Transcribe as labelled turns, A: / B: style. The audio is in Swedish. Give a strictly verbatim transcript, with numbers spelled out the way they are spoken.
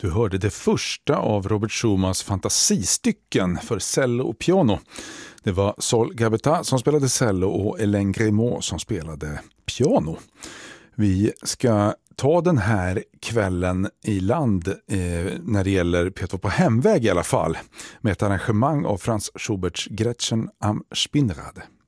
A: Du hörde det första av Robert Schumans fantasistycken för cello och piano. Det var Sol Gabetta som spelade cello och Hélène Grimaud som spelade piano. Vi ska ta den här kvällen i land eh, när det gäller Pietro på hemväg i alla fall, med ett arrangemang av Franz Schuberts Gretchen am Spinnrad.